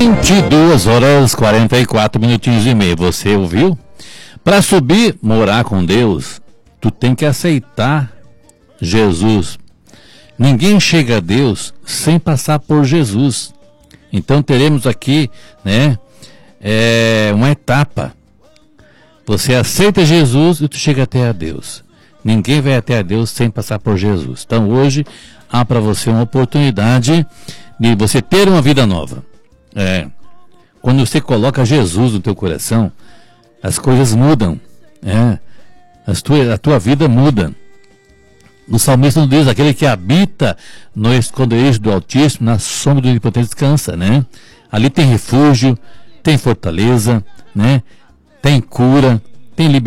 22h44 Você ouviu? Para subir, morar com Deus, tu tem que aceitar Jesus. Ninguém chega a Deus sem passar por Jesus. Então teremos aqui, uma etapa. Você aceita Jesus e tu chega até a Deus. Ninguém vai até a Deus sem passar por Jesus. Então hoje há para você uma oportunidade de você ter uma vida nova. Quando você coloca Jesus no teu coração, as coisas mudam. A tua vida muda. O salmista nos diz: aquele que habita no esconderijo do Altíssimo, na sombra do Onipotente descansa, Ali tem refúgio, tem fortaleza, tem cura, tem liberdade.